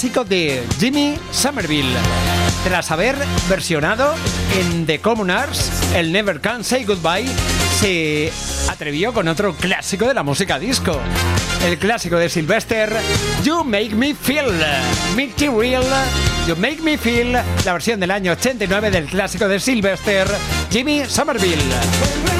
clásico de Jimmy Somerville. Tras haber versionado en The Communards el Never Can Say Goodbye, se atrevió con otro clásico de la música disco. El clásico de Sylvester, You Make Me Feel. Material, You Make Me Feel, la versión del año 89 del clásico de Sylvester, Jimmy Somerville.